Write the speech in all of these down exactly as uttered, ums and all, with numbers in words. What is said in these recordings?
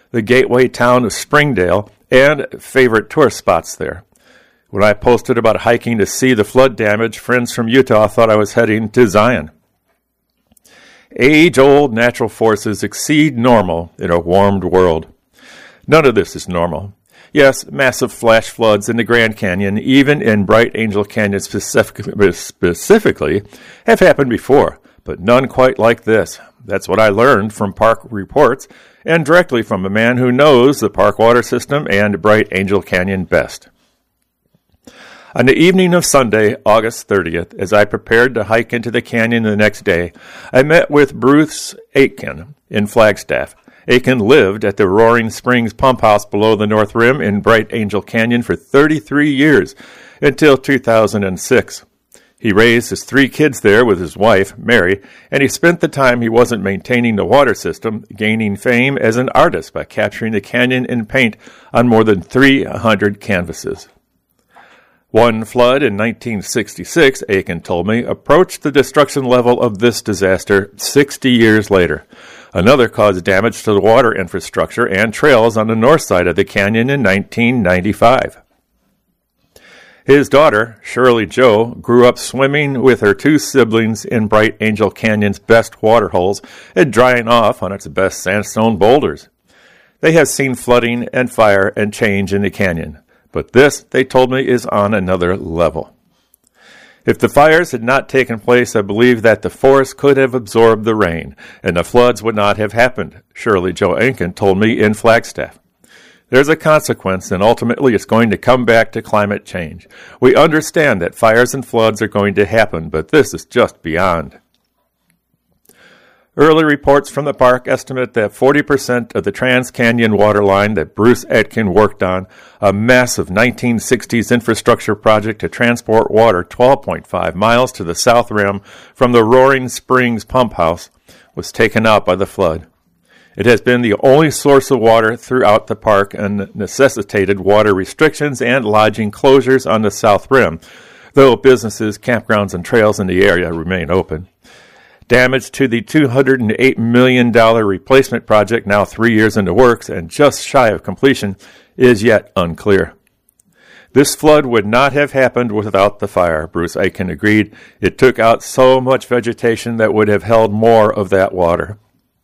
the gateway town of Springdale, and favorite tourist spots there. When I posted about hiking to see the flood damage, friends from Utah thought I was heading to Zion. Age-old natural forces exceed normal in a warmed world. None of this is normal. Yes, massive flash floods in the Grand Canyon, even in Bright Angel Canyon specific- specifically, have happened before, but none quite like this. That's what I learned from park reports and directly from a man who knows the park water system and Bright Angel Canyon best. On the evening of Sunday, August thirtieth, as I prepared to hike into the canyon the next day, I met with Bruce Aitken in Flagstaff. Aitken lived at the Roaring Springs Pump House below the North Rim in Bright Angel Canyon for thirty-three years, until two thousand six. He raised his three kids there with his wife, Mary, and he spent the time he wasn't maintaining the water system gaining fame as an artist by capturing the canyon in paint on more than three hundred canvases. One flood in nineteen sixty-six, Aitken told me, approached the destruction level of this disaster sixty years later. Another caused damage to the water infrastructure and trails on the north side of the canyon in nineteen ninety-five. His daughter, Shirley Jo, grew up swimming with her two siblings in Bright Angel Canyon's best water holes and drying off on its best sandstone boulders. They have seen flooding and fire and change in the canyon. But this, they told me, is on another level. If the fires had not taken place, I believe that the forest could have absorbed the rain, and the floods would not have happened, Shirley Jo Aitken told me in Flagstaff. There's a consequence, and ultimately it's going to come back to climate change. We understand that fires and floods are going to happen, but this is just beyond. Early reports from the park estimate that forty percent of the Trans-Canyon waterline that Bruce Aitken worked on, a massive nineteen sixties infrastructure project to transport water twelve point five miles to the south rim from the Roaring Springs Pump House, was taken out by the flood. It has been the only source of water throughout the park and necessitated water restrictions and lodging closures on the south rim, though businesses, campgrounds, and trails in the area remain open. Damage to the two hundred eight million dollars replacement project, now three years into works and just shy of completion, is yet unclear. This flood would not have happened without the fire, Bruce Aitken agreed. It took out so much vegetation that would have held more of that water.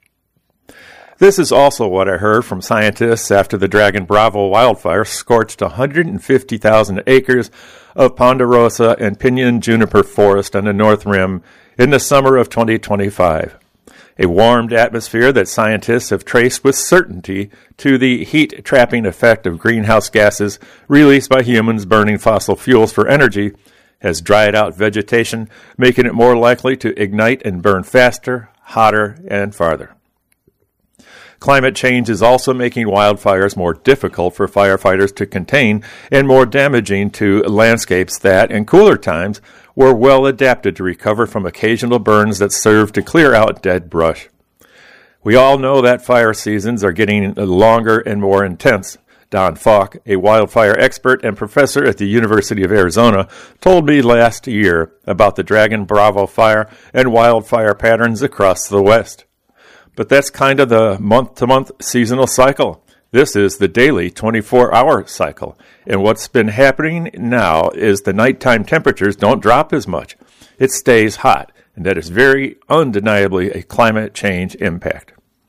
This is also what I heard from scientists after the Dragon Bravo wildfire scorched one hundred fifty thousand acres of ponderosa and pinyon juniper forest on the North Rim in the summer of twenty twenty-five. A warmed atmosphere that scientists have traced with certainty to the heat-trapping effect of greenhouse gases released by humans burning fossil fuels for energy has dried out vegetation, making it more likely to ignite and burn faster, hotter, and farther. Climate change is also making wildfires more difficult for firefighters to contain and more damaging to landscapes that, in cooler times, were well adapted to recover from occasional burns that serve to clear out dead brush. We all know that fire seasons are getting longer and more intense. Don Falk, a wildfire expert and professor at the University of Arizona, told me last year about the Dragon Bravo fire and wildfire patterns across the West. But that's kind of the month-to-month seasonal cycle. This is the daily twenty-four hour cycle. And what's been happening now is the nighttime temperatures don't drop as much. It stays hot, and that is very undeniably a climate change impact.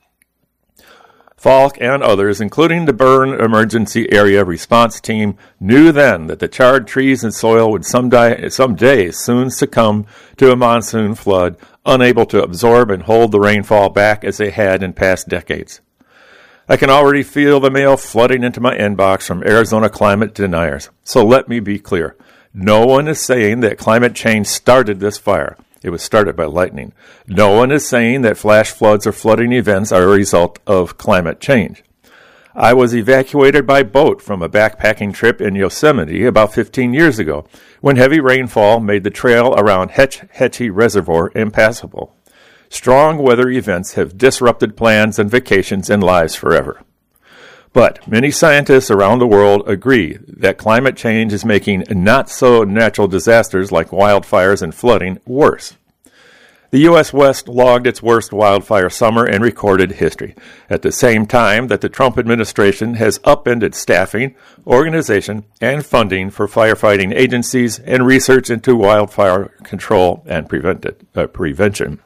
Falk and others, including the Burn Emergency Area Response Team, knew then that the charred trees and soil would someday, someday soon succumb to a monsoon flood, unable to absorb and hold the rainfall back as they had in past decades. I can already feel the mail flooding into my inbox from Arizona climate deniers. So let me be clear. No one is saying that climate change started this fire. It was started by lightning. No one is saying that flash floods or flooding events are a result of climate change. I was evacuated by boat from a backpacking trip in Yosemite about fifteen years ago, when heavy rainfall made the trail around Hetch Hetchy Reservoir impassable. Strong weather events have disrupted plans and vacations and lives forever. But many scientists around the world agree that climate change is making not-so-natural disasters like wildfires and flooding worse. The U S West logged its worst wildfire summer in recorded history, at the same time that the Trump administration has upended staffing, organization, and funding for firefighting agencies and research into wildfire control and prevented, uh, prevention.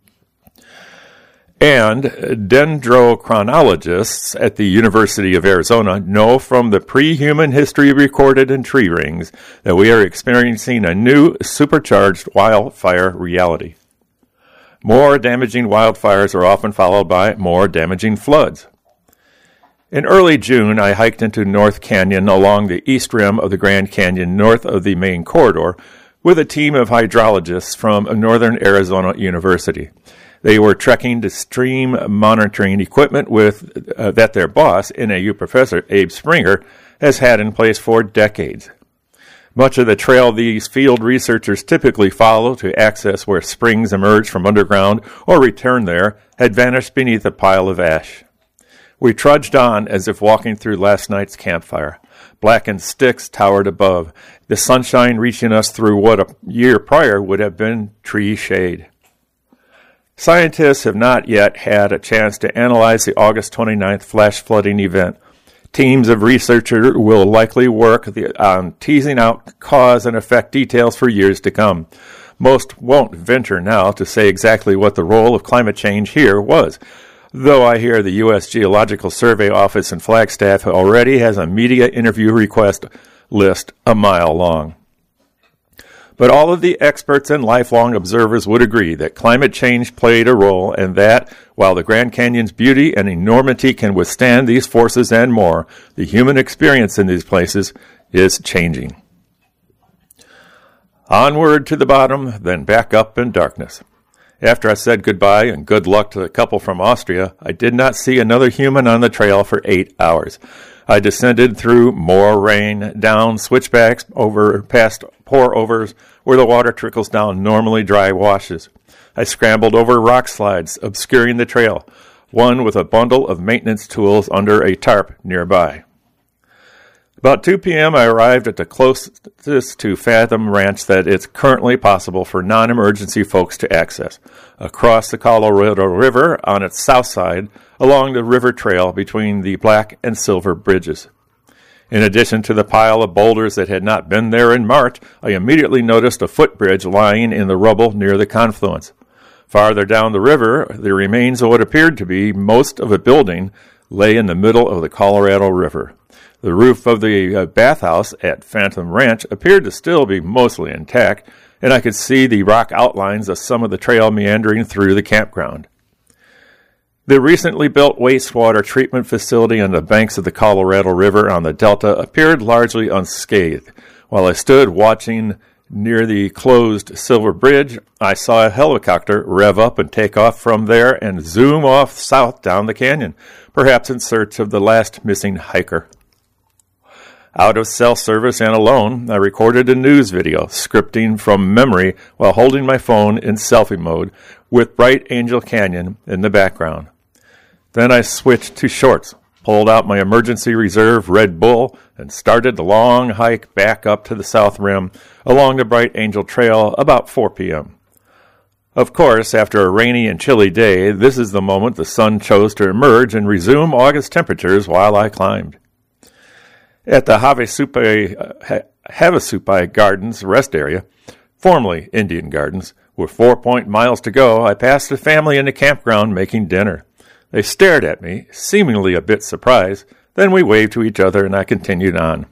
And dendrochronologists at the University of Arizona know from the pre-human history recorded in tree rings that we are experiencing a new supercharged wildfire reality. More damaging wildfires are often followed by more damaging floods. In early June, I hiked into North Canyon along the east rim of the Grand Canyon north of the main corridor with a team of hydrologists from Northern Arizona University. They were trekking to stream monitoring equipment with uh, that their boss, N A U professor Abe Springer, has had in place for decades. Much of the trail these field researchers typically follow to access where springs emerge from underground or return there had vanished beneath a pile of ash. We trudged on as if walking through last night's campfire. Blackened sticks towered above, the sunshine reaching us through what a year prior would have been tree shade. Scientists have not yet had a chance to analyze the August twenty-ninth flash flooding event. Teams of researchers will likely work the, on teasing out cause and effect details for years to come. Most won't venture now to say exactly what the role of climate change here was, though I hear the U S Geological Survey Office in Flagstaff already has a media interview request list a mile long. But all of the experts and lifelong observers would agree that climate change played a role and that, while the Grand Canyon's beauty and enormity can withstand these forces and more, the human experience in these places is changing. Onward to the bottom, then back up in darkness. After I said goodbye and good luck to the couple from Austria, I did not see another human on the trail for eight hours. I descended through more rain, down switchbacks, over past pour-overs where the water trickles down normally dry washes. I scrambled over rock slides, obscuring the trail, one with a bundle of maintenance tools under a tarp nearby. About two p.m., I arrived at the closest to Fathom Ranch that it's currently possible for non-emergency folks to access, across the Colorado River on its south side, along the river trail between the Black and Silver bridges. In addition to the pile of boulders that had not been there in March, I immediately noticed a footbridge lying in the rubble near the confluence. Farther down the river, the remains of what appeared to be most of a building lay in the middle of the Colorado River. The roof of the uh, bathhouse at Fathom Ranch appeared to still be mostly intact, and I could see the rock outlines of some of the trail meandering through the campground. The recently built wastewater treatment facility on the banks of the Colorado River on the Delta appeared largely unscathed. While I stood watching near the closed Silver Bridge, I saw a helicopter rev up and take off from there and zoom off south down the canyon, perhaps in search of the last missing hiker. Out of cell service and alone, I recorded a news video, scripting from memory while holding my phone in selfie mode with Bright Angel Canyon in the background. Then I switched to shorts, pulled out my emergency reserve Red Bull, and started the long hike back up to the south rim along the Bright Angel Trail about four p.m. Of course, after a rainy and chilly day, this is the moment the sun chose to emerge and resume August temperatures while I climbed. At the Havasupai, uh, Havasupai Gardens rest area, formerly Indian Gardens, with four point miles to go, I passed a family in the campground making dinner. They stared at me, seemingly a bit surprised. Then we waved to each other and I continued on.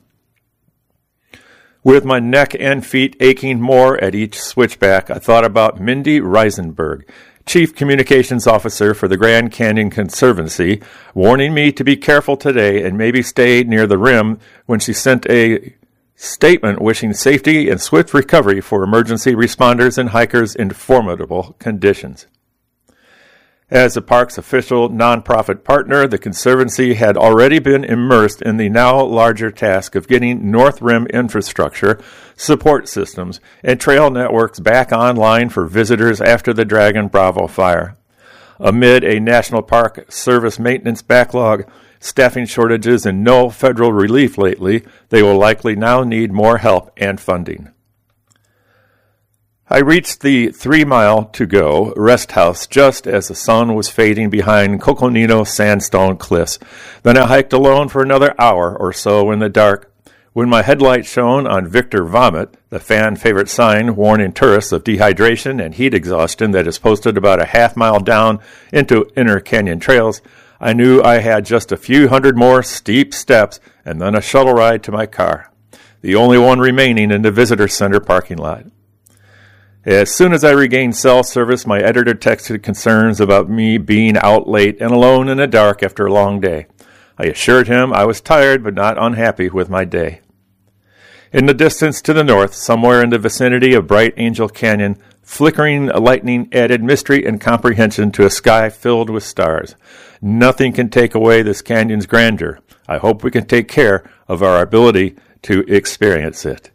With my neck and feet aching more at each switchback, I thought about Mindy Reisenberg, Chief Communications Officer for the Grand Canyon Conservancy, warning me to be careful today and maybe stay near the rim when she sent a statement wishing safety and swift recovery for emergency responders and hikers in formidable conditions. As the park's official nonprofit partner, the Conservancy had already been immersed in the now larger task of getting North Rim infrastructure, support systems, and trail networks back online for visitors after the Dragon Bravo fire. Amid a National Park Service maintenance backlog, staffing shortages, and no federal relief lately, they will likely now need more help and funding. I reached the three-mile-to-go rest house just as the sun was fading behind Coconino sandstone cliffs. Then I hiked alone for another hour or so in the dark. When my headlight shone on Victor Vomit, the fan-favorite sign warning tourists of dehydration and heat exhaustion that is posted about a half mile down into Inner Canyon trails, I knew I had just a few hundred more steep steps and then a shuttle ride to my car, the only one remaining in the visitor center parking lot. As soon as I regained cell service, my editor texted concerns about me being out late and alone in the dark after a long day. I assured him I was tired but not unhappy with my day. In the distance to the north, somewhere in the vicinity of Bright Angel Canyon, flickering lightning added mystery and comprehension to a sky filled with stars. Nothing can take away this canyon's grandeur. I hope we can take care of our ability to experience it.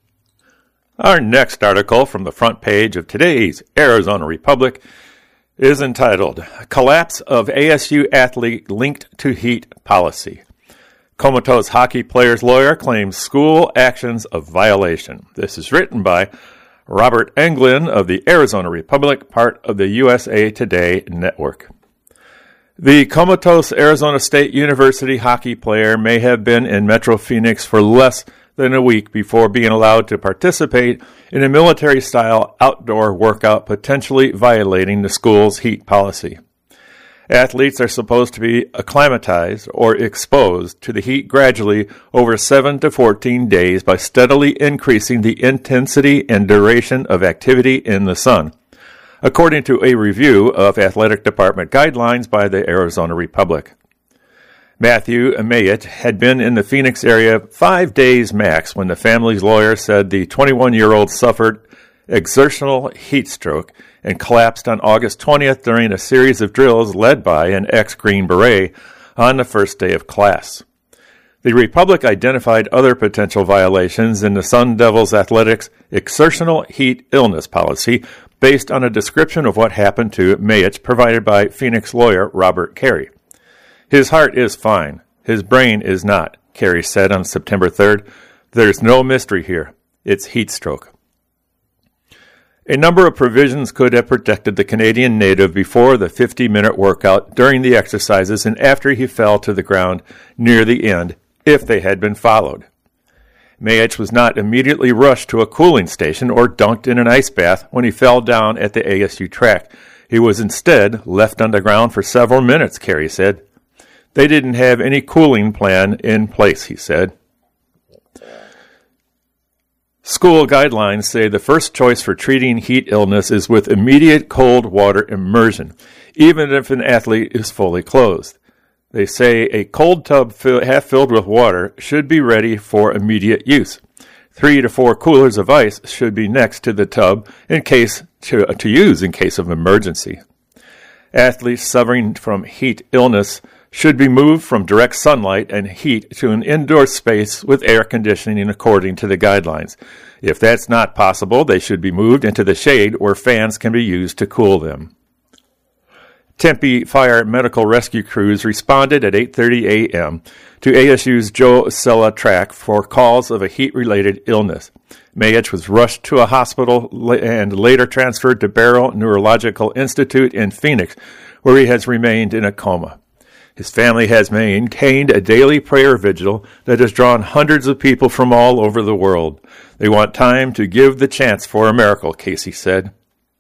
Our next article from the front page of today's Arizona Republic is entitled, Collapse of A S U Athlete Linked to Heat Policy. Comatose hockey player's lawyer claims school actions of violation. This is written by Robert Englund of the Arizona Republic, part of the U S A Today network. The Comatose Arizona State University hockey player may have been in Metro Phoenix for less than a week before being allowed to participate in a military-style outdoor workout, potentially violating the school's heat policy. Athletes are supposed to be acclimatized or exposed to the heat gradually over seven to fourteen days by steadily increasing the intensity and duration of activity in the sun, according to a review of athletic department guidelines by the Arizona Republic. Matthew Mayett had been in the Phoenix area five days max when the family's lawyer said the twenty-one-year-old suffered exertional heat stroke and collapsed on August twentieth during a series of drills led by an ex-Green Beret on the first day of class. The Republic identified other potential violations in the Sun Devils Athletics exertional heat illness policy based on a description of what happened to Mayett provided by Phoenix lawyer Robert Carey. His heart is fine. His brain is not, Carey said on September third. There's no mystery here. It's heat stroke. A number of provisions could have protected the Canadian native before the fifty-minute workout, during the exercises, and after he fell to the ground near the end, if they had been followed. Mayett was not immediately rushed to a cooling station or dunked in an ice bath when he fell down at the A S U track. He was instead left on the ground for several minutes, Carey said. They didn't have any cooling plan in place, he said. School guidelines say the first choice for treating heat illness is with immediate cold water immersion, even if an athlete is fully clothed. They say a cold tub fill, half filled with water should be ready for immediate use. Three to four coolers of ice should be next to the tub in case to, to use in case of emergency. Athletes suffering from heat illness should be moved from direct sunlight and heat to an indoor space with air conditioning according to the guidelines. If that's not possible, they should be moved into the shade where fans can be used to cool them. Tempe Fire Medical Rescue crews responded at eight thirty a.m. to A S U's Joe Sella track for calls of a heat-related illness. Mayett was rushed to a hospital and later transferred to Barrow Neurological Institute in Phoenix, where he has remained in a coma. His family has maintained a daily prayer vigil that has drawn hundreds of people from all over the world. They want time to give the chance for a miracle, Casey said.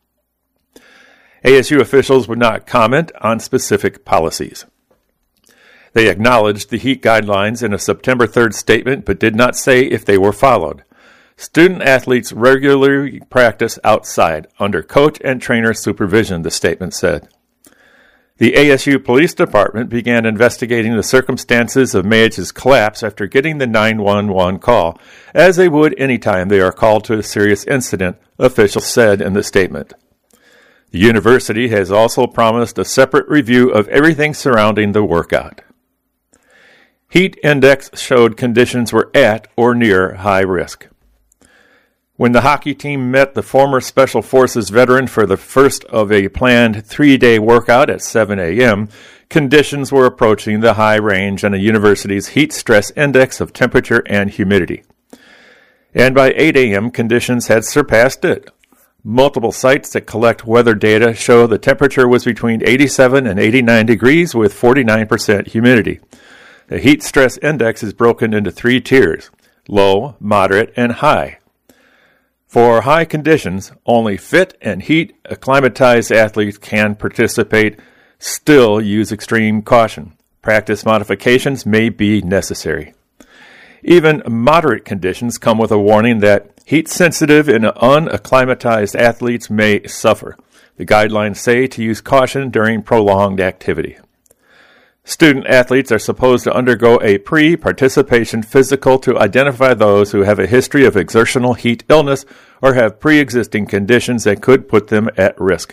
A S U officials would not comment on specific policies. They acknowledged the heat guidelines in a September third statement, but did not say if they were followed. Student athletes regularly practice outside under coach and trainer supervision, the statement said. The A S U Police Department began investigating the circumstances of Mayett's collapse after getting the nine one one call, as they would any time they are called to a serious incident, officials said in the statement. The university has also promised a separate review of everything surrounding the workout. Heat index showed conditions were at or near high risk. When the hockey team met the former Special Forces veteran for the first of a planned three-day workout at seven a.m., conditions were approaching the high range on the university's heat stress index of temperature and humidity. And by eight a.m., conditions had surpassed it. Multiple sites that collect weather data show the temperature was between eighty-seven and eighty-nine degrees with forty-nine percent humidity. The heat stress index is broken into three tiers: low, moderate, and high. For high conditions, only fit and heat acclimatized athletes can participate. Still use extreme caution. Practice modifications may be necessary. Even moderate conditions come with a warning that heat-sensitive and unacclimatized athletes may suffer. The guidelines say to use caution during prolonged activity. Student athletes are supposed to undergo a pre-participation physical to identify those who have a history of exertional heat illness or have pre-existing conditions that could put them at risk.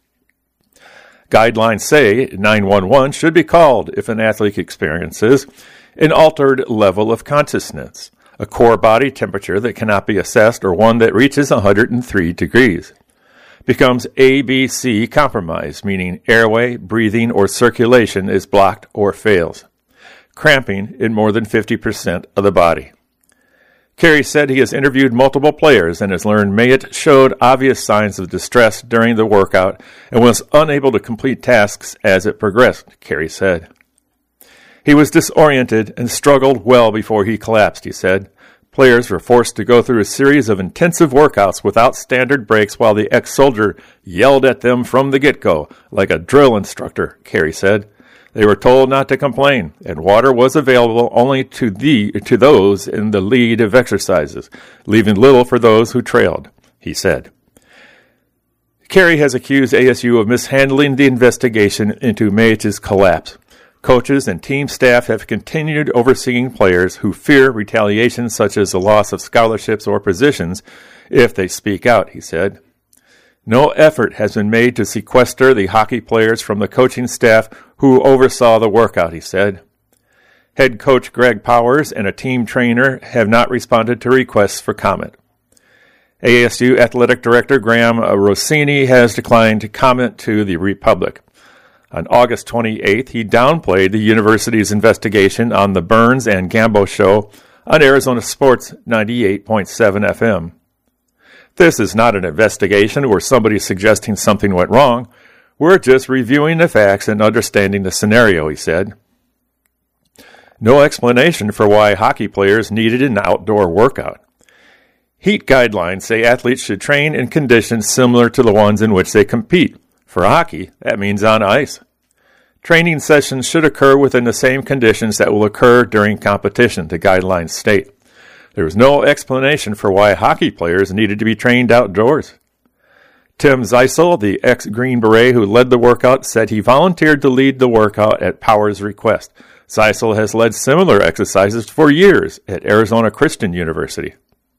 Guidelines say nine one one should be called if an athlete experiences an altered level of consciousness, a core body temperature that cannot be assessed, or one that reaches one hundred three degrees. Becomes A B C compromised, meaning airway, breathing, or circulation is blocked or fails. Cramping in more than fifty percent of the body. Carey said he has interviewed multiple players and has learned Mayet showed obvious signs of distress during the workout and was unable to complete tasks as it progressed, Carey said. He was disoriented and struggled well before he collapsed, he said. Players were forced to go through a series of intensive workouts without standard breaks while the ex-soldier yelled at them from the get-go, like a drill instructor, Carey said. They were told not to complain, and water was available only to the to those in the lead of exercises, leaving little for those who trailed, he said. Carey has accused A S U of mishandling the investigation into Mayet's collapse. Coaches and team staff have continued overseeing players who fear retaliation such as the loss of scholarships or positions if they speak out, he said. No effort has been made to sequester the hockey players from the coaching staff who oversaw the workout, he said. Head coach Greg Powers and a team trainer have not responded to requests for comment. A S U Athletic Director Graham Rossini has declined to comment to the Republic. On August twenty-eighth, he downplayed the university's investigation on the Burns and Gambo show on Arizona Sports ninety-eight point seven F M. This is not an investigation where somebody's suggesting something went wrong. We're just reviewing the facts and understanding the scenario, he said. No explanation for why hockey players needed an outdoor workout. Heat guidelines say athletes should train in conditions similar to the ones in which they compete. For hockey, that means on ice. Training sessions should occur within the same conditions that will occur during competition, the guidelines state. There was no explanation for why hockey players needed to be trained outdoors. Tim Zeisel, the ex-Green Beret who led the workout, said he volunteered to lead the workout at Powers' request. Zeisel has led similar exercises for years at Arizona Christian University.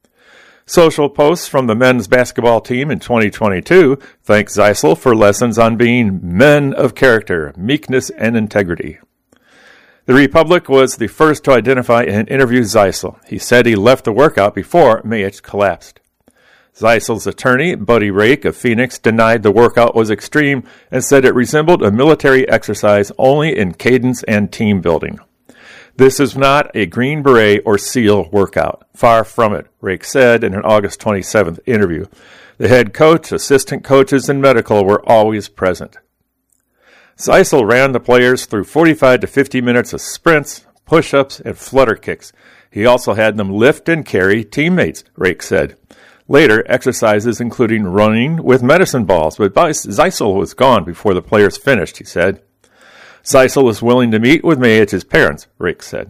Social posts from the men's basketball team in twenty twenty-two thank Zeisel for lessons on being men of character, meekness, and integrity. The Republic was the first to identify and interview Zeisel. He said he left the workout before Mayet collapsed. Zeisel's attorney, Buddy Rake of Phoenix, denied the workout was extreme and said it resembled a military exercise only in cadence and team building. This is not a Green Beret or SEAL workout. Far from it, Rake said in an August twenty-seventh interview. The head coach, assistant coaches, and medical were always present. Zeisel ran the players through forty-five to fifty minutes of sprints, push-ups, and flutter kicks. He also had them lift and carry teammates, Rake said. Later, exercises including running with medicine balls, but Zeisel was gone before the players finished, he said. Zeisel was willing to meet with Mayet's parents, Rake said.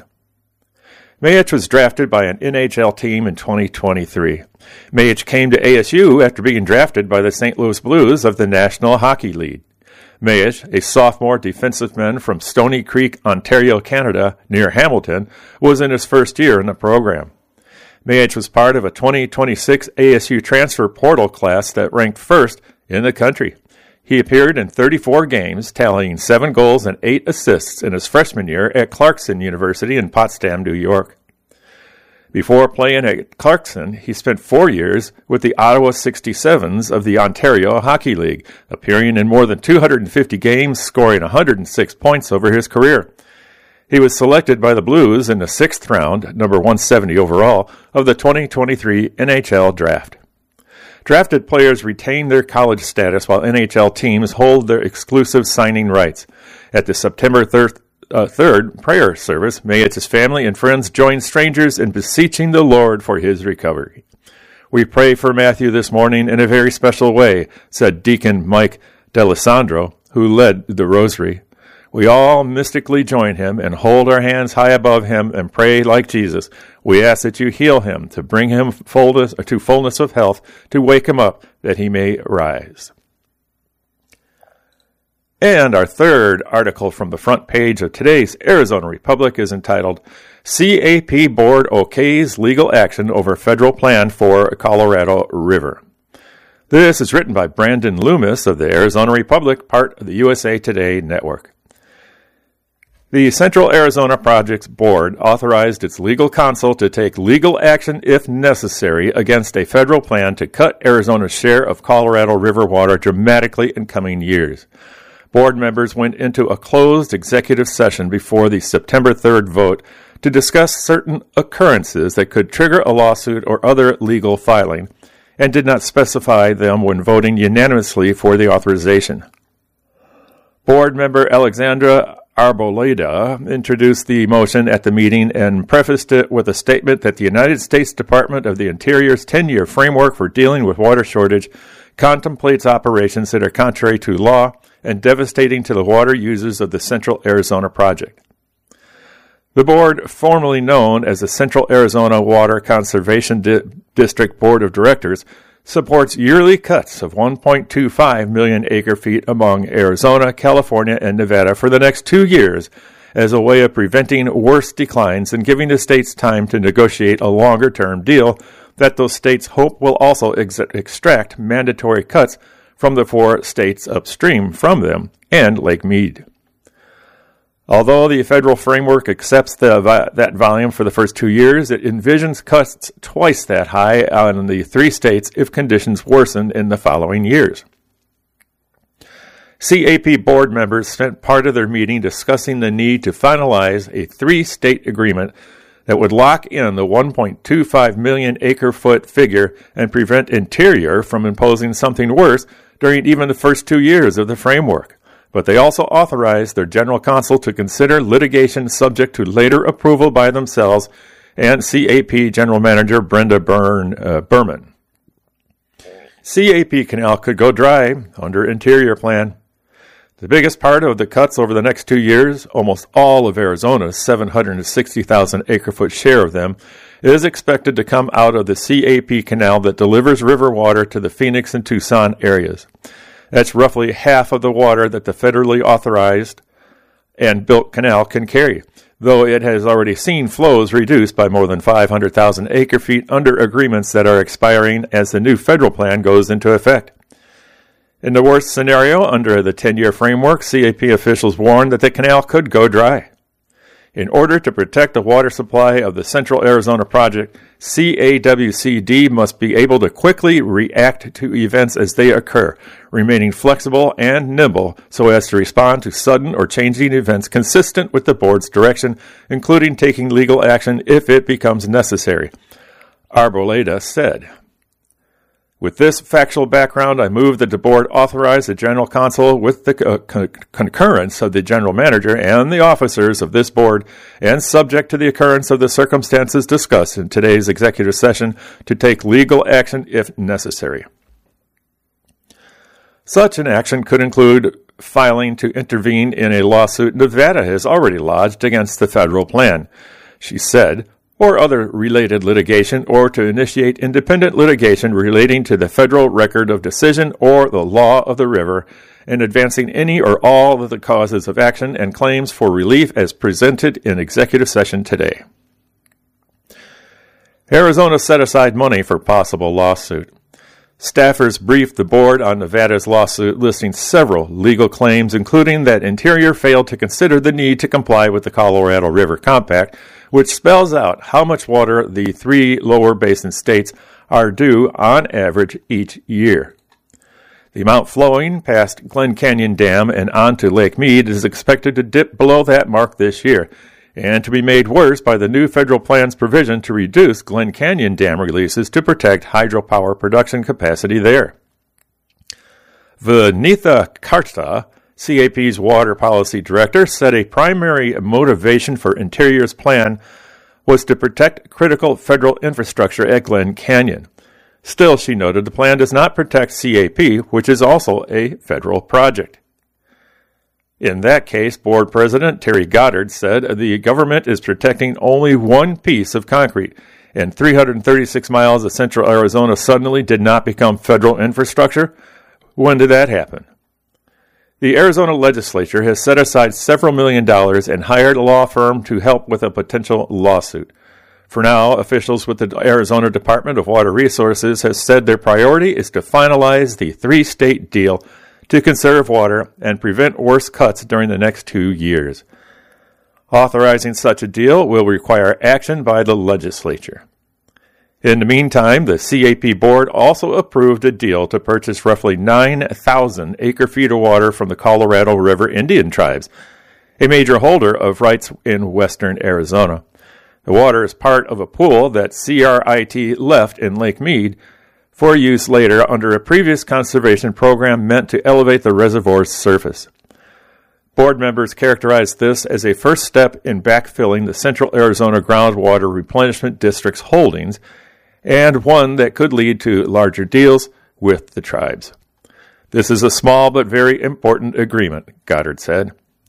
Mayet was drafted by an N H L team in twenty twenty-three. Mayet came to A S U after being drafted by the Saint Louis Blues of the National Hockey League. Mayet, a sophomore defensive from Stony Creek, Ontario, Canada, near Hamilton, was in his first year in the program. Mayet was part of a twenty twenty-six A S U transfer portal class that ranked first in the country. He appeared in thirty-four games, tallying seven goals and eight assists in his freshman year at Clarkson University in Potsdam, New York. Before playing at Clarkson, he spent four years with the Ottawa sixty-sevens of the Ontario Hockey League, appearing in more than two hundred fifty games, scoring one hundred six points over his career. He was selected by the Blues in the sixth round, number one seventy overall, of the twenty twenty-three N H L draft. Drafted players retain their college status while N H L teams hold their exclusive signing rights. At the September third, uh, third prayer service, may its family and friends join strangers in beseeching the Lord for his recovery. We pray for Matthew this morning in a very special way, said Deacon Mike D'Alessandro, who led the rosary. We all mystically join him and hold our hands high above him and pray like Jesus. We ask that you heal him, to bring him fullness, to fullness of health, to wake him up, that he may rise. And our third article from the front page of today's Arizona Republic is entitled, C A P Board Okays Legal Action Over Federal Plan for Colorado River. This is written by Brandon Loomis of the Arizona Republic, part of the U S A Today network. The Central Arizona Projects Board authorized its legal counsel to take legal action if necessary against a federal plan to cut Arizona's share of Colorado River water dramatically in coming years. Board members went into a closed executive session before the September third vote to discuss certain occurrences that could trigger a lawsuit or other legal filing, and did not specify them when voting unanimously for the authorization. Board member Alexandra Arboleda introduced the motion at the meeting and prefaced it with a statement that the United States Department of the Interior's ten-year framework for dealing with water shortage contemplates operations that are contrary to law and devastating to the water users of the Central Arizona Project. The board, formerly known as the Central Arizona Water Conservation Di- District Board of Directors, supports yearly cuts of one point two five million acre-feet among Arizona, California, and Nevada for the next two years as a way of preventing worse declines and giving the states time to negotiate a longer-term deal that those states hope will also ex- extract mandatory cuts from the four states upstream from them and Lake Mead. Although the federal framework accepts the, that volume for the first two years, it envisions cuts twice that high on the three states if conditions worsen in the following years. C A P board members spent part of their meeting discussing the need to finalize a three-state agreement that would lock in the one point two five million acre-foot figure and prevent Interior from imposing something worse during even the first two years of the framework. But they also authorized their general counsel to consider litigation subject to later approval by themselves and C A P General Manager Brenda Byrne, uh, Berman. C A P Canal could go dry under Interior plan. The biggest part of the cuts over the next two years, almost all of Arizona's seven hundred sixty thousand acre-foot share of them, is expected to come out of the C A P Canal that delivers river water to the Phoenix and Tucson areas. That's roughly half of the water that the federally authorized and built canal can carry, though it has already seen flows reduced by more than five hundred thousand acre-feet under agreements that are expiring as the new federal plan goes into effect. In the worst scenario, under the ten-year framework, C A P officials warned that the canal could go dry. In order to protect the water supply of the Central Arizona Project, C A W C D must be able to quickly react to events as they occur, remaining flexible and nimble so as to respond to sudden or changing events consistent with the board's direction, including taking legal action if it becomes necessary, Arboleda said. With this factual background, I move that the board authorize the general counsel with the uh, con- concurrence of the general manager and the officers of this board, and subject to the occurrence of the circumstances discussed in today's executive session, to take legal action if necessary. Such an action could include filing to intervene in a lawsuit Nevada has already lodged against the federal plan, she said, or other related litigation, or to initiate independent litigation relating to the federal record of decision or the law of the river, and advancing any or all of the causes of action and claims for relief as presented in executive session today. Arizona set aside money for possible lawsuit. Staffers briefed the board on Nevada's lawsuit, listing several legal claims, including that Interior failed to consider the need to comply with the Colorado River Compact, which spells out how much water the three lower basin states are due on average each year. The amount flowing past Glen Canyon Dam and onto Lake Mead is expected to dip below that mark this year, and to be made worse by the new federal plan's provision to reduce Glen Canyon Dam releases to protect hydropower production capacity there. Vinitha Karta, C A P's water policy director, said a primary motivation for Interior's plan was to protect critical federal infrastructure at Glen Canyon. Still, she noted, the plan does not protect C A P, which is also a federal project. In that case, board president Terry Goddard said the government is protecting only one piece of concrete, and three hundred thirty-six miles of central Arizona suddenly did not become federal infrastructure. When did that happen? The Arizona legislature has set aside several million dollars and hired a law firm to help with a potential lawsuit. For now, officials with the Arizona Department of Water Resources have said their priority is to finalize the three-state deal to conserve water and prevent worse cuts during the next two years. Authorizing such a deal will require action by the legislature. In the meantime, the C A P board also approved a deal to purchase roughly nine thousand acre-feet of water from the Colorado River Indian tribes, a major holder of rights in western Arizona. The water is part of a pool that C R I T left in Lake Mead for use later under a previous conservation program meant to elevate the reservoir's surface. Board members characterized this as a first step in backfilling the Central Arizona Groundwater Replenishment District's holdings, and one that could lead to larger deals with the tribes. This is a small but very important agreement, Goddard said.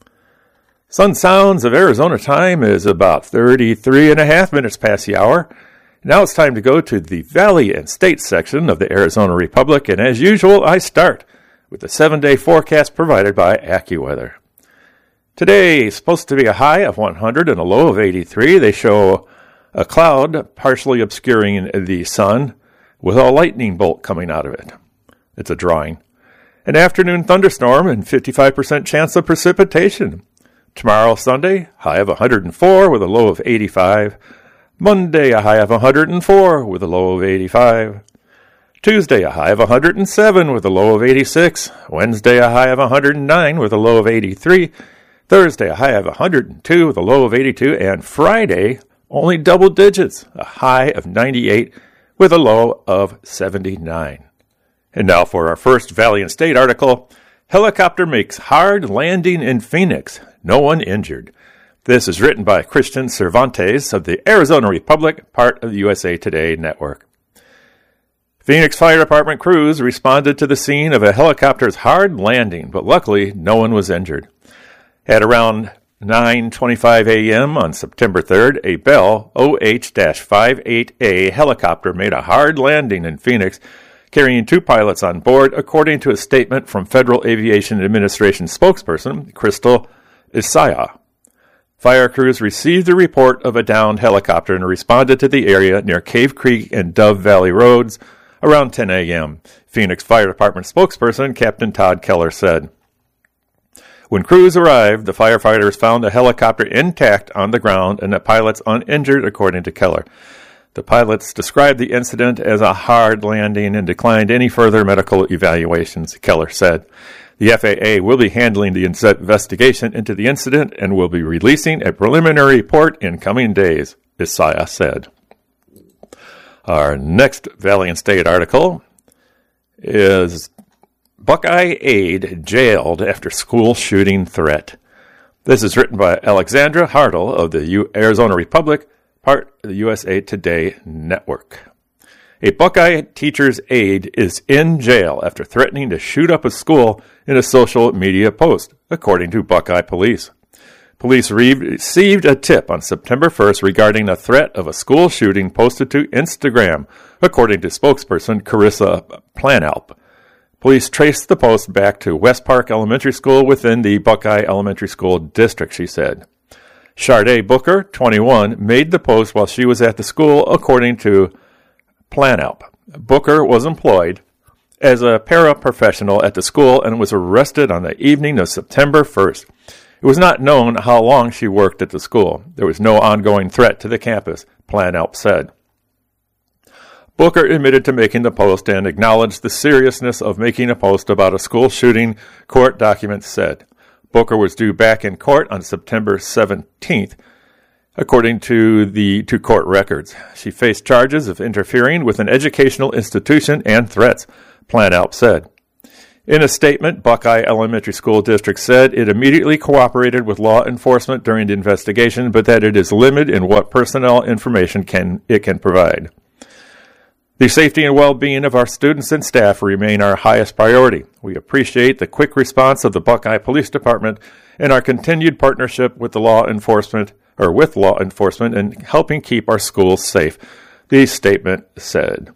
Sun Sounds of Arizona time is about thirty-three and a half minutes past the hour. Now it's time to go to the Valley and State section of the Arizona Republic, and as usual, I start with the seven-day forecast provided by AccuWeather. Today is supposed to be a high of one hundred and a low of eighty-three. They show a cloud partially obscuring the sun with a lightning bolt coming out of it. It's a drawing. An afternoon thunderstorm and fifty-five percent chance of precipitation. Tomorrow, Sunday, high of one hundred four with a low of eighty-five. Monday, a high of one hundred four with a low of eighty-five. Tuesday, a high of one hundred seven with a low of eighty-six. Wednesday, a high of one hundred nine with a low of eighty-three. Thursday, a high of one hundred two with a low of eighty-two. And Friday, only double digits, a high of ninety-eight with a low of seventy-nine. And now for our first Valley and State article. Helicopter makes hard landing in Phoenix. No one injured. This is written by Christian Cervantes of the Arizona Republic, part of the U S A Today network. Phoenix Fire Department crews responded to the scene of a helicopter's hard landing, but luckily no one was injured. At around nine twenty-five a.m. on September third, a Bell O H fifty-eight A helicopter made a hard landing in Phoenix, carrying two pilots on board, according to a statement from Federal Aviation Administration spokesperson Crystal Isaiah. Fire crews received the report of a downed helicopter and responded to the area near Cave Creek and Dove Valley Roads around ten a.m., Phoenix Fire Department spokesperson Captain Todd Keller said. When crews arrived, the firefighters found the helicopter intact on the ground and the pilots uninjured, according to Keller. The pilots described the incident as a hard landing and declined any further medical evaluations, Keller said. The F A A will be handling the investigation into the incident and will be releasing a preliminary report in coming days, Isaiah said. Our next Valley and State article is Buckeye aide jailed after school shooting threat. This is written by Alexandra Hartle of the U- Arizona Republic, part of the U S A Today network. A Buckeye teacher's aide is in jail after threatening to shoot up a school in a social media post, according to Buckeye police. Police re- received a tip on September first regarding a threat of a school shooting posted to Instagram, according to spokesperson Carissa Planalp. Police traced the post back to West Park Elementary School within the Buckeye Elementary School district, she said. Sharday Booker, twenty-one, made the post while she was at the school, according to Planalp. Booker was employed as a paraprofessional at the school and was arrested on the evening of September first. It was not known how long she worked at the school. There was no ongoing threat to the campus, Planalp said. Booker admitted to making the post and acknowledged the seriousness of making a post about a school shooting, court documents said. Booker was due back in court on September seventeenth. according to the to court records. She faced charges of interfering with an educational institution and threats, Planalp said. In a statement, Buckeye Elementary School District said it immediately cooperated with law enforcement during the investigation, but that it is limited in what personnel information can it can provide. The safety and well-being of our students and staff remain our highest priority. We appreciate the quick response of the Buckeye Police Department and our continued partnership with the law enforcement or with law enforcement in helping keep our schools safe, the statement said.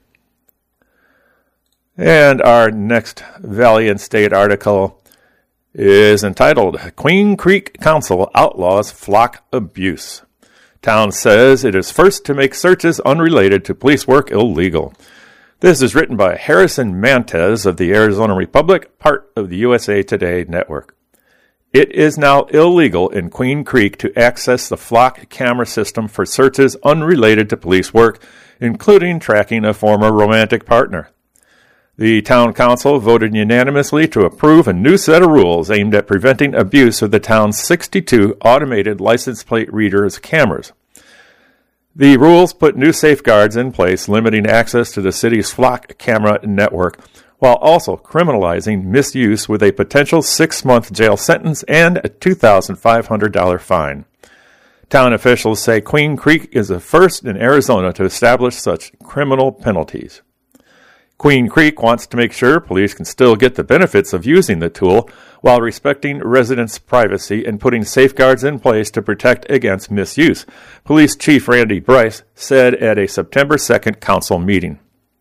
And our next Valiant State article is entitled, Queen Creek Council Outlaws Flock Abuse. Town says it is first to make searches unrelated to police work illegal. This is written by Harrison Mantez of the Arizona Republic, part of the U S A Today network. It is now illegal in Queen Creek to access the Flock camera system for searches unrelated to police work, including tracking a former romantic partner. The town council voted unanimously to approve a new set of rules aimed at preventing abuse of the town's sixty-two automated license plate readers cameras. The rules put new safeguards in place limiting access to the city's Flock camera network, while also criminalizing misuse with a potential six-month jail sentence and a two thousand five hundred dollars fine. Town officials say Queen Creek is the first in Arizona to establish such criminal penalties. Queen Creek wants to make sure police can still get the benefits of using the tool while respecting residents' privacy and putting safeguards in place to protect against misuse, Police Chief Randy Bryce said at a September second council meeting.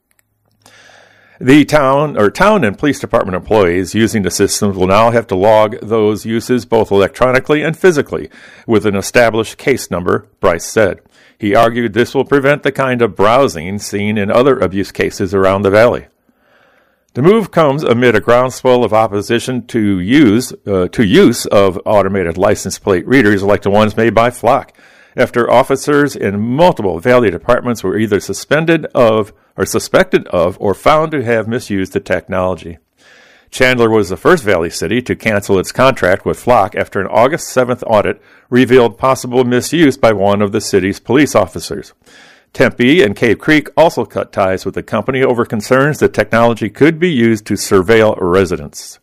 The town or town and police department employees using the systems will now have to log those uses both electronically and physically with an established case number, Bryce said. He argued this will prevent the kind of browsing seen in other abuse cases around the valley. The move comes amid a groundswell of opposition to use uh, to use of automated license plate readers like the ones made by Flock, after officers in multiple valley departments were either suspended of or suspected of or found to have misused the technology. Chandler was the first valley city to cancel its contract with Flock after an August seventh audit revealed possible misuse by one of the city's police officers. Tempe and Cave Creek also cut ties with the company over concerns that technology could be used to surveil residents.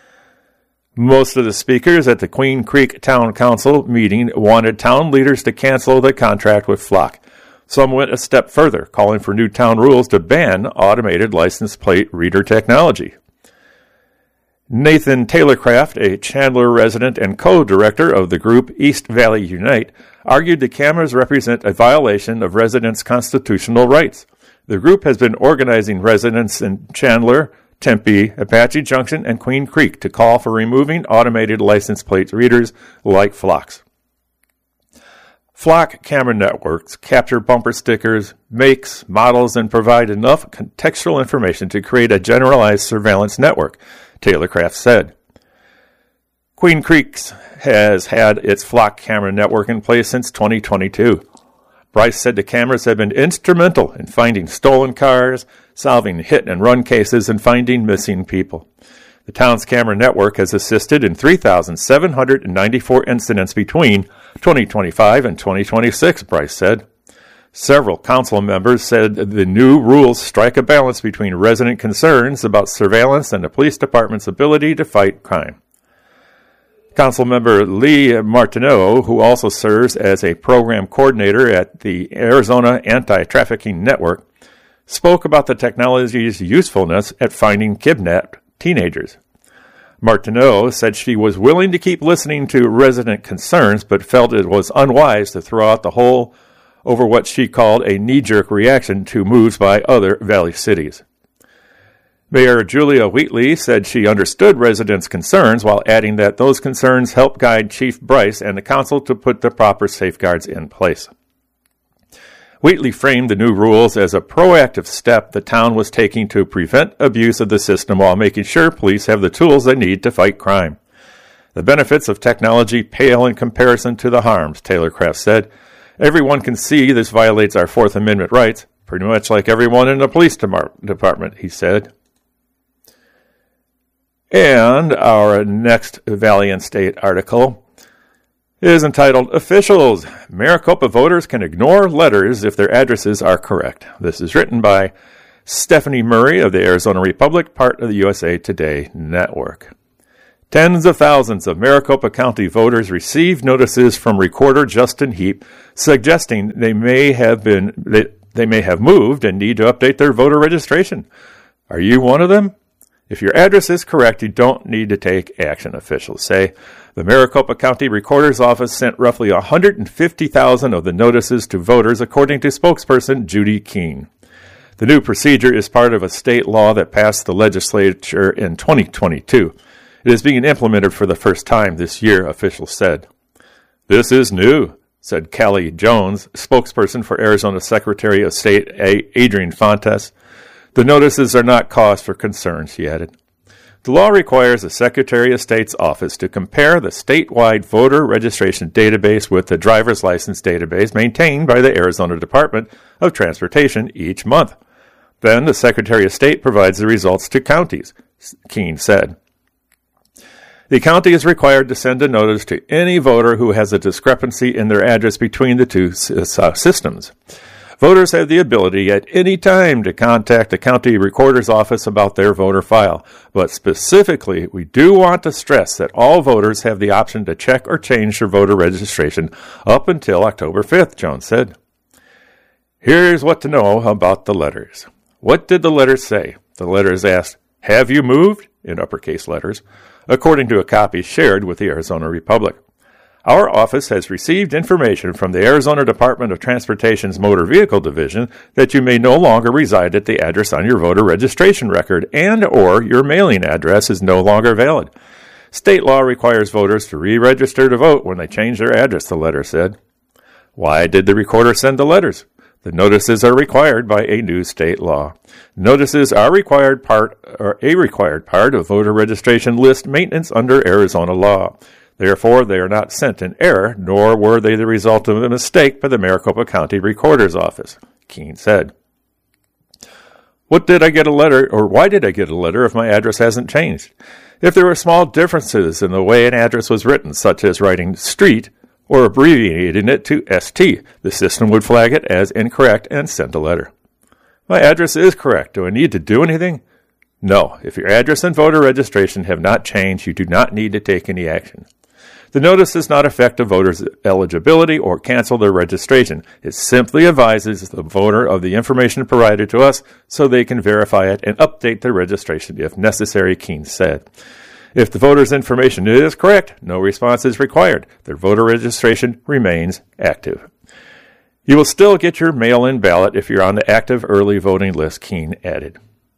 Most of the speakers at the Queen Creek Town Council meeting wanted town leaders to cancel the contract with Flock. Some went a step further, calling for new town rules to ban automated license plate reader technology. Nathan Taylorcraft, a Chandler resident and co-director of the group East Valley Unite, argued the cameras represent a violation of residents' constitutional rights. The group has been organizing residents in Chandler, Tempe, Apache Junction, and Queen Creek to call for removing automated license plate readers like Flock's. Flock camera networks capture bumper stickers, makes, models, and provide enough contextual information to create a generalized surveillance network, Taylorcraft said. Queen Creek has had its Flock camera network in place since twenty twenty-two. Bryce said the cameras have been instrumental in finding stolen cars, solving hit-and-run cases, and finding missing people. The town's camera network has assisted in three thousand seven hundred ninety-four incidents between twenty twenty-five and twenty twenty-six, Bryce said. Several council members said the new rules strike a balance between resident concerns about surveillance and the police department's ability to fight crime. Councilmember Lee Martineau, who also serves as a program coordinator at the Arizona Anti-Trafficking Network, spoke about the technology's usefulness at finding kidnapped teenagers. Martineau said she was willing to keep listening to resident concerns, but felt it was unwise to throw out the whole over what she called a knee-jerk reaction to moves by other valley cities. Mayor Julia Wheatley said she understood residents' concerns while adding that those concerns helped guide Chief Bryce and the council to put the proper safeguards in place. Wheatley framed the new rules as a proactive step the town was taking to prevent abuse of the system while making sure police have the tools they need to fight crime. The benefits of technology pale in comparison to the harms, Taylorcraft said. Everyone can see this violates our Fourth Amendment rights, pretty much like everyone in the police department, he said. And our next Valiant State article is entitled Officials. Maricopa voters can ignore letters if their addresses are correct. This is written by Stephanie Murray of the Arizona Republic, part of the U S A Today network. Tens of thousands of Maricopa County voters received notices from Recorder Justin Heap suggesting they may have been they, they may have moved and need to update their voter registration. Are you one of them? If your address is correct, you don't need to take action, officials say. The Maricopa County Recorder's Office sent roughly one hundred fifty thousand of the notices to voters, according to spokesperson Judy Keene. The new procedure is part of a state law that passed the legislature in twenty twenty-two. It is being implemented for the first time this year, officials said. This is new, said Callie Jones, spokesperson for Arizona Secretary of State Adrian Fontes. The notices are not cause for concern, she added. The law requires the Secretary of State's office to compare the statewide voter registration database with the driver's license database maintained by the Arizona Department of Transportation each month. Then the Secretary of State provides the results to counties, Keene said. The county is required to send a notice to any voter who has a discrepancy in their address between the two uh, systems. Voters have the ability at any time to contact the county recorder's office about their voter file. But specifically, we do want to stress that all voters have the option to check or change their voter registration up until October fifth, Jones said. Here's what to know about the letters. What did the letters say? The letters asked, "Have you moved?" in uppercase letters, according to a copy shared with the Arizona Republic. Our office has received information from the Arizona Department of Transportation's Motor Vehicle Division that you may no longer reside at the address on your voter registration record and or your mailing address is no longer valid. State law requires voters to re-register to vote when they change their address, the letter said. Why did the recorder send the letters? The notices are required by a new state law. Notices are required part or a required part of voter registration list maintenance under Arizona law. Therefore, they are not sent in error, nor were they the result of a mistake by the Maricopa County Recorder's Office, Keene said. What did I get a letter, or why did I get a letter if my address hasn't changed? If there were small differences in the way an address was written, such as writing street or abbreviating it to S T, the system would flag it as incorrect and send a letter. My address is correct. Do I need to do anything? No. If your address and voter registration have not changed, you do not need to take any action. The notice does not affect a voter's eligibility or cancel their registration. It simply advises the voter of the information provided to us so they can verify it and update their registration if necessary, Keene said. If the voter's information is correct, no response is required. Their voter registration remains active. You will still get your mail-in ballot if you're on the active early voting list, Keene added.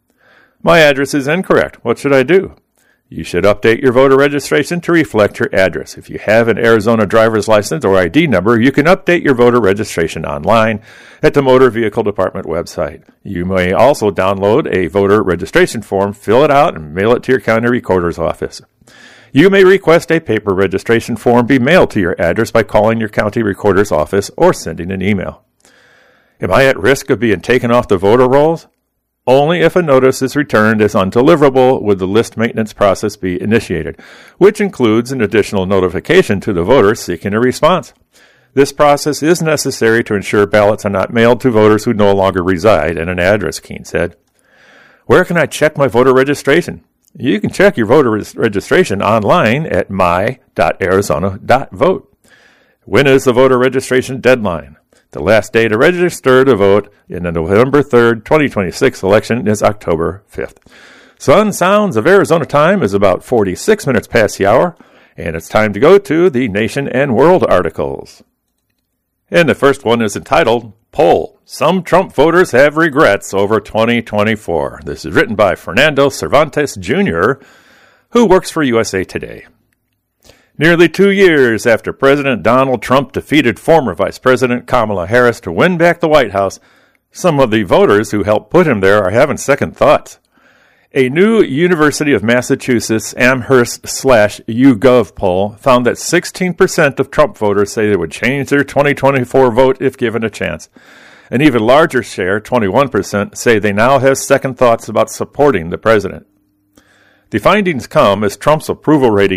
My address is incorrect. What should I do? You should update your voter registration to reflect your address. If you have an Arizona driver's license or I D number, you can update your voter registration online at the Motor Vehicle Department website. You may also download a voter registration form, fill it out, and mail it to your county recorder's office. You may request a paper registration form be mailed to your address by calling your county recorder's office or sending an email. Am I at risk of being taken off the voter rolls? Only if a notice is returned as undeliverable would the list maintenance process be initiated, which includes an additional notification to the voter seeking a response. This process is necessary to ensure ballots are not mailed to voters who no longer reside at an address, Keene said. Where can I check my voter registration? You can check your voter res- registration online at my dot arizona dot vote. When is the voter registration deadline? The last day to register to vote in the November third, twenty twenty-six election is October fifth. Sun Sounds of Arizona time is about forty-six minutes past the hour, and it's time to go to the Nation and World articles. And the first one is entitled, Poll. Some Trump voters have regrets over twenty twenty-four. This is written by Fernando Cervantes, Junior, who works for U S A Today. Nearly two years after President Donald Trump defeated former Vice President Kamala Harris to win back the White House, some of the voters who helped put him there are having second thoughts. A new University of Massachusetts Amherst slash YouGov poll found that sixteen percent of Trump voters say they would change their twenty twenty-four vote if given a chance. An even larger share, twenty-one percent, say they now have second thoughts about supporting the president. The findings come as Trump's approval ratings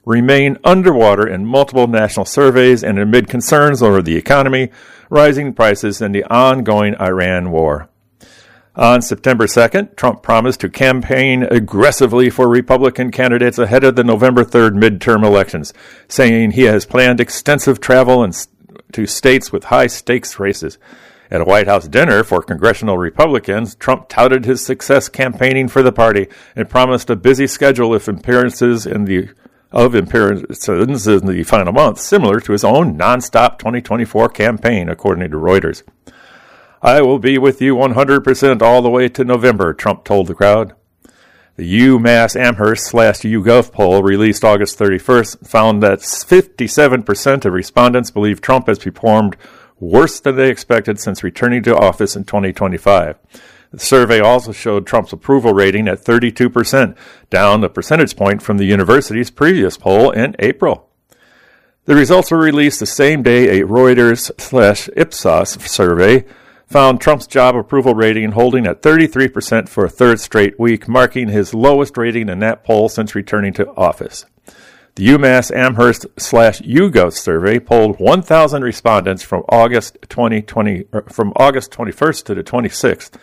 remain underwater in multiple national surveys and amid concerns over the economy, rising prices, and the ongoing Iran war. On September second, Trump promised to campaign aggressively for Republican candidates ahead of the November third midterm elections, saying he has planned extensive travel and to states with high-stakes races. At a White House dinner for congressional Republicans, Trump touted his success campaigning for the party and promised a busy schedule if appearances in the of appearances in the final month, similar to his own nonstop twenty twenty-four campaign, according to Reuters. "I will be with you one hundred percent all the way to November," Trump told the crowd. The UMass Amherst slash YouGov poll released August thirty-first found that fifty-seven percent of respondents believe Trump has performed worse than they expected since returning to office in twenty twenty-five. The survey also showed Trump's approval rating at thirty-two percent, down a percentage point from the university's previous poll in April. The results were released the same day a Reuters slash Ipsos survey found Trump's job approval rating holding at thirty-three percent for a third straight week, marking his lowest rating in that poll since returning to office. The UMass Amherst slash YouGov survey polled one thousand respondents from August twenty twenty from August twenty-first to the twenty-sixth,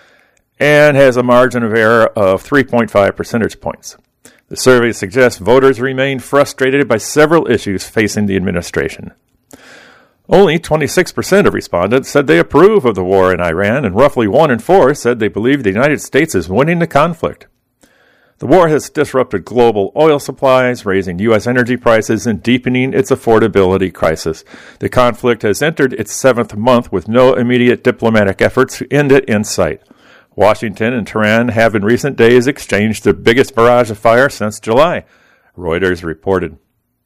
and has a margin of error of three point five percentage points. The survey suggests voters remain frustrated by several issues facing the administration. Only twenty-six percent of respondents said they approve of the war in Iran, and roughly one in four said they believe the United States is winning the conflict. The war has disrupted global oil supplies, raising U S energy prices and deepening its affordability crisis. The conflict has entered its seventh month with no immediate diplomatic efforts to end it in sight. Washington and Tehran have in recent days exchanged the biggest barrage of fire since July, Reuters reported.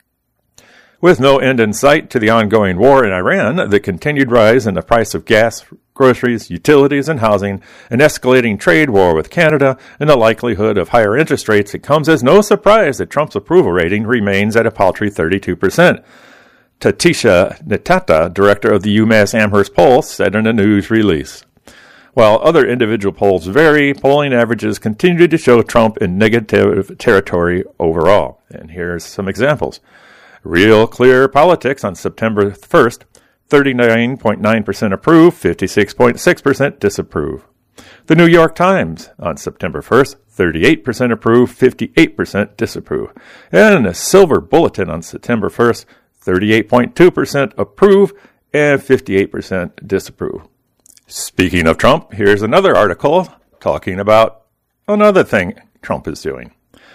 With no end in sight to the ongoing war in Iran, the continued rise in the price of gas, groceries, utilities, and housing, an escalating trade war with Canada, and the likelihood of higher interest rates, it comes as no surprise that Trump's approval rating remains at a paltry thirty-two percent. Tatisha Netata, director of the UMass Amherst poll, said in a news release. While other individual polls vary, polling averages continue to show Trump in negative territory overall. And here's some examples. Real Clear Politics on September first, thirty-nine point nine percent approve, fifty-six point six percent disapprove. The New York Times on September first, thirty-eight percent approve, fifty-eight percent disapprove. And the Silver Bulletin on September first, thirty-eight point two percent approve and fifty-eight percent disapprove. Speaking of Trump, here's another article talking about another thing Trump is doing.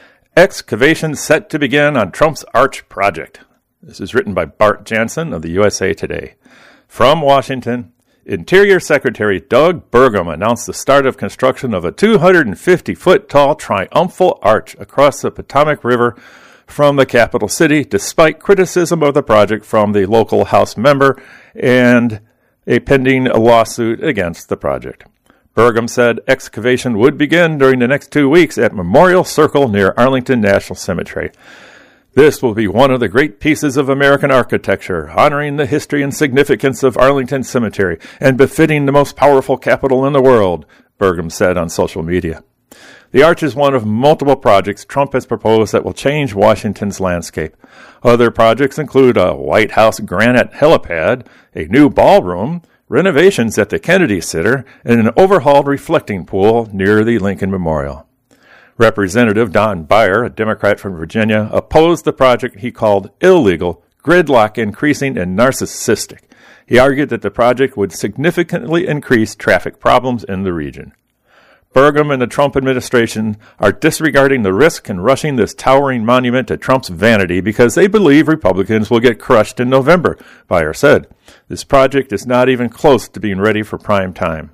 Excavation set to begin on Trump's Arch project. This is written by Bart Jansen of the U S A Today. From Washington, Interior Secretary Doug Burgum announced the start of construction of a two hundred fifty foot tall triumphal arch across the Potomac River from the capital city, despite criticism of the project from the local House member and a pending lawsuit against the project. Burgum said excavation would begin during the next two weeks at Memorial Circle near Arlington National Cemetery. This will be one of the great pieces of American architecture, honoring the history and significance of Arlington Cemetery and befitting the most powerful capital in the world, Burgum said on social media. The arch is one of multiple projects Trump has proposed that will change Washington's landscape. Other projects include a White House granite helipad, a new ballroom, renovations at the Kennedy Center, and an overhauled reflecting pool near the Lincoln Memorial. Representative Don Beyer, a Democrat from Virginia, opposed the project he called illegal, gridlock increasing, and narcissistic. He argued that the project would significantly increase traffic problems in the region. Burgum and the Trump administration are disregarding the risk and rushing this towering monument to Trump's vanity because they believe Republicans will get crushed in November, Beyer said. This project is not even close to being ready for prime time.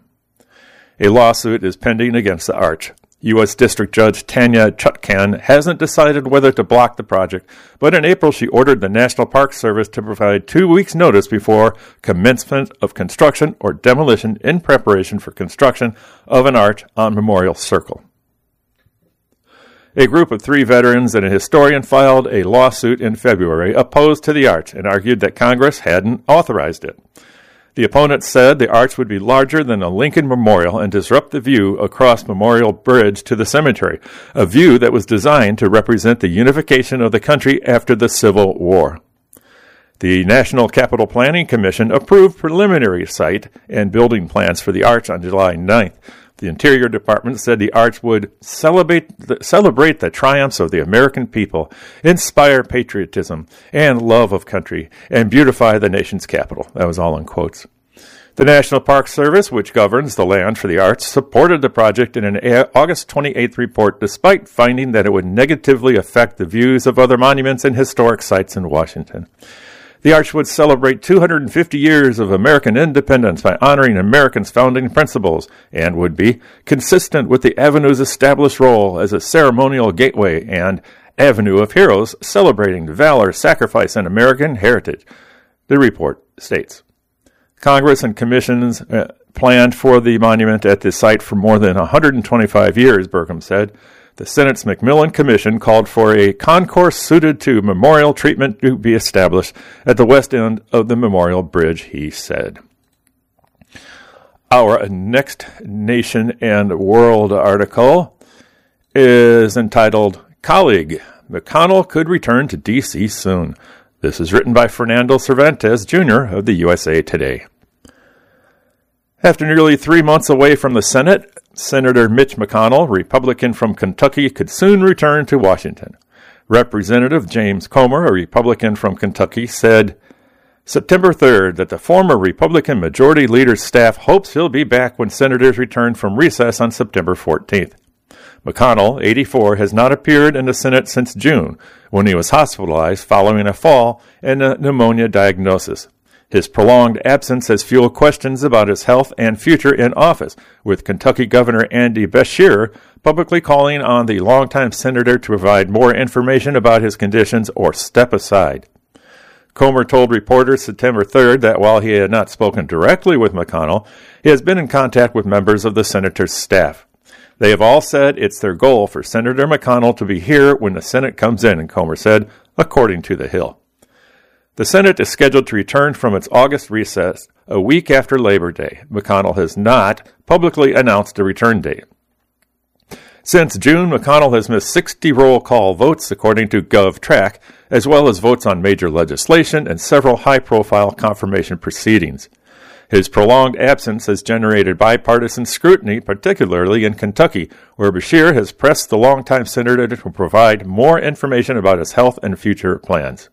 A lawsuit is pending against the arch. U S District Judge Tanya Chutkan hasn't decided whether to block the project, but in April she ordered the National Park Service to provide two weeks' notice before commencement of construction or demolition in preparation for construction of an arch on Memorial Circle. A group of three veterans and a historian filed a lawsuit in February opposed to the arch and argued that Congress hadn't authorized it. The opponents said the arch would be larger than a Lincoln Memorial and disrupt the view across Memorial Bridge to the cemetery, a view that was designed to represent the unification of the country after the Civil War. The National Capital Planning Commission approved preliminary site and building plans for the arch on July ninth. The Interior Department said the arch would celebrate the, celebrate the triumphs of the American people, inspire patriotism and love of country, and beautify the nation's capital. That was all in quotes. The National Park Service, which governs the land for the arch, supported the project in an August twenty-eighth report, despite finding that it would negatively affect the views of other monuments and historic sites in Washington. The arch would celebrate two hundred fifty years of American independence by honoring Americans' founding principles and would be consistent with the Avenue's established role as a ceremonial gateway and Avenue of Heroes celebrating valor, sacrifice, and American heritage, the report states. Congress and commissions uh, planned for the monument at the site for more than one hundred twenty-five years, Burgum said. The Senate's McMillan Commission called for a concourse suited to memorial treatment to be established at the west end of the Memorial Bridge, he said. Our next Nation and World article is entitled, Colleague, McConnell could return to D C soon. This is written by Fernando Cervantes, Junior of the U S A Today. After nearly three months away from the Senate, Senator Mitch McConnell, Republican from Kentucky, could soon return to Washington. Representative James Comer, a Republican from Kentucky, said September third that the former Republican Majority Leader's staff hopes he'll be back when senators return from recess on September fourteenth. McConnell, eighty-four, has not appeared in the Senate since June, when he was hospitalized following a fall and a pneumonia diagnosis. His prolonged absence has fueled questions about his health and future in office, with Kentucky Governor Andy Beshear publicly calling on the longtime senator to provide more information about his conditions or step aside. Comer told reporters September third that while he had not spoken directly with McConnell, he has been in contact with members of the senator's staff. They have all said it's their goal for Senator McConnell to be here when the Senate comes in, and Comer said, according to The Hill. The Senate is scheduled to return from its August recess a week after Labor Day. McConnell has not publicly announced a return date. Since June, McConnell has missed sixty roll call votes, according to GovTrack, as well as votes on major legislation and several high-profile confirmation proceedings. His prolonged absence has generated bipartisan scrutiny, particularly in Kentucky, where Beshear has pressed the longtime senator to provide more information about his health and future plans.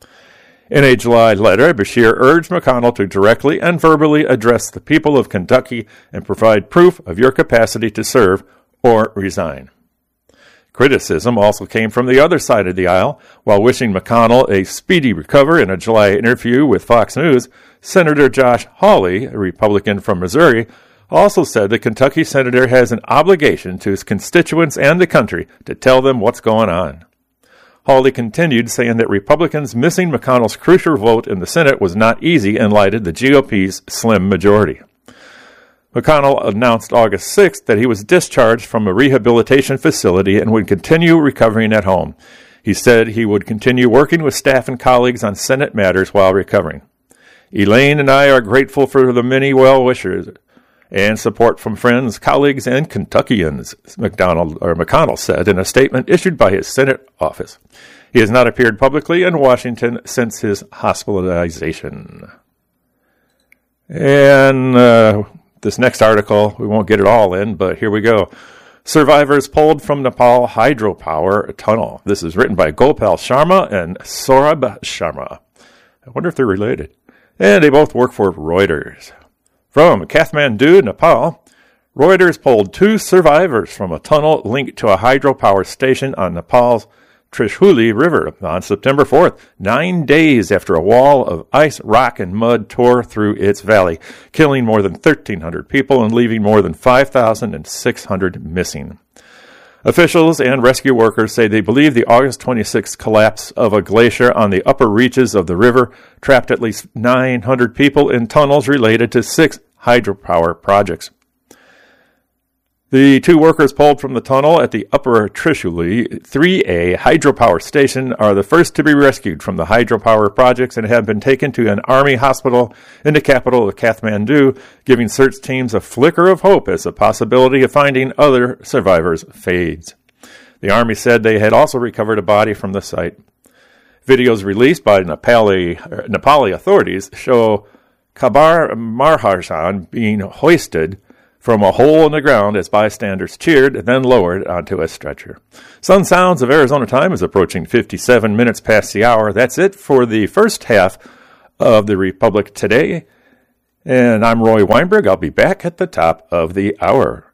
In a July letter, Beshear urged McConnell to directly and verbally address the people of Kentucky and provide proof of your capacity to serve or resign. Criticism also came from the other side of the aisle. While wishing McConnell a speedy recovery in a July interview with Fox News, Senator Josh Hawley, a Republican from Missouri, also said the Kentucky senator has an obligation to his constituents and the country to tell them what's going on. Hawley continued, saying that Republicans missing McConnell's crucial vote in the Senate was not easy in light of the G O P's slim majority. McConnell announced August sixth that he was discharged from a rehabilitation facility and would continue recovering at home. He said he would continue working with staff and colleagues on Senate matters while recovering. Elaine and I are grateful for the many well-wishers and support from friends, colleagues, and Kentuckians, McDonald, or McConnell said in a statement issued by his Senate office. He has not appeared publicly in Washington since his hospitalization. And uh, this next article, we won't get it all in, but here we go. Survivors pulled from Nepal hydropower tunnel. This is written by Gopal Sharma and Saurabh Sharma. I wonder if they're related. And they both work for Reuters. From Kathmandu, Nepal, Reuters pulled two survivors from a tunnel linked to a hydropower station on Nepal's Trishuli River on September fourth, nine days after a wall of ice, rock, and mud tore through its valley, killing more than thirteen hundred people and leaving more than five thousand six hundred missing. Officials and rescue workers say they believe the August twenty-sixth collapse of a glacier on the upper reaches of the river trapped at least nine hundred people in tunnels related to six hydropower projects. The two workers pulled from the tunnel at the Upper Trishuli three A hydropower station are the first to be rescued from the hydropower projects and have been taken to an army hospital in the capital of Kathmandu, giving search teams a flicker of hope as the possibility of finding other survivors fades. The army said they had also recovered a body from the site. Videos released by Nepali, Nepali authorities show Kabar Marharshan being hoisted from a hole in the ground as bystanders cheered and then lowered onto a stretcher. Sun Sounds of Arizona time is approaching fifty-seven minutes past the hour. That's it for the first half of the Republic Today. And I'm Roy Weinberg. I'll be back at the top of the hour.